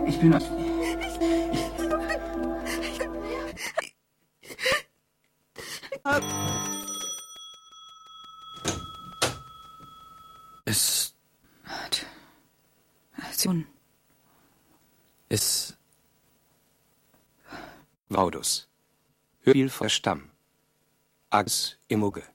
Ich bin... Es... Vaudus. Hörspiel Verstamm. Ags Immoge.